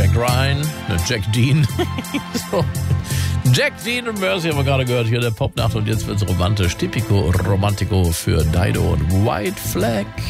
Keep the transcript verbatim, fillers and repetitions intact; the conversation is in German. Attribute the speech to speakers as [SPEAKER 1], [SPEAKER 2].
[SPEAKER 1] Jack Ryan, ne, Jack Dean. so. Jack Dean und Mercy haben wir gerade gehört hier in der Popnacht und jetzt wird's romantisch. Tipico Romantico für Dido und White Flag.